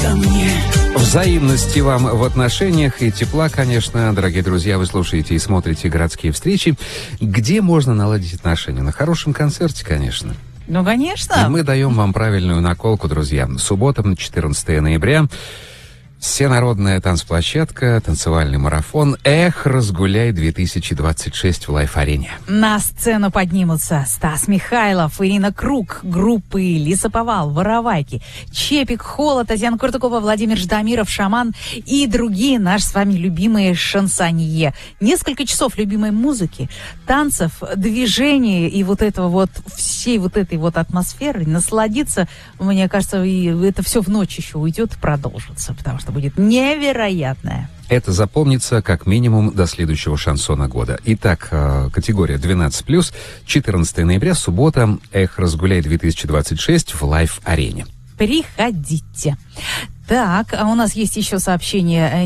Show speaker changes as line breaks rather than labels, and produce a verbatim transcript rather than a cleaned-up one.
ко мне.
Взаимности вам в отношениях и тепла, конечно. Дорогие друзья, вы слушаете и смотрите «Городские встречи». Где можно наладить отношения? На хорошем концерте, конечно.
Ну, конечно.
И мы даем вам правильную наколку, друзья. Суббота, четырнадцатого ноября. Всенародная танцплощадка, танцевальный марафон «Эх, разгуляй-две тысячи двадцать шесть» в Лайф-арене.
На сцену поднимутся Стас Михайлов, Ирина Круг, группы Лесоповал, Воровайки, Чепик, Холод, Татьяна Куртукова, Владимир Ждамиров, Шаман и другие наши с вами любимые шансонье. Несколько часов любимой музыки, танцев, движений и вот этого вот, всей вот этой вот атмосферы, насладиться, мне кажется, и это все в ночь еще уйдет и продолжится, потому что будет невероятное.
Это запомнится как минимум до следующего шансона года. Итак, категория двенадцать плюс, четырнадцатого ноября, суббота, «Эх, разгуляй-две тысячи двадцать шесть» в Лайф-арене.
Приходите. Так, а у нас есть еще сообщение.